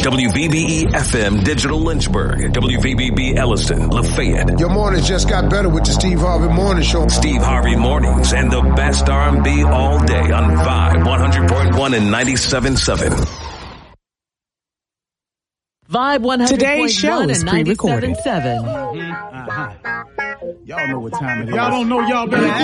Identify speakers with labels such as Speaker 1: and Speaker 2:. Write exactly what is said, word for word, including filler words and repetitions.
Speaker 1: W V B E F M Digital Lynchburg, W V B B Elliston, Lafayette.
Speaker 2: Your morning just got better with the Steve Harvey Morning Show.
Speaker 1: Steve Harvey Mornings and the best R and B all day on Vibe one hundred point one and ninety-seven point seven.
Speaker 3: Vibe one hundred point one and ninety-seven point seven.
Speaker 4: Uh-huh. Y'all know what time it is. Y'all don't know, y'all better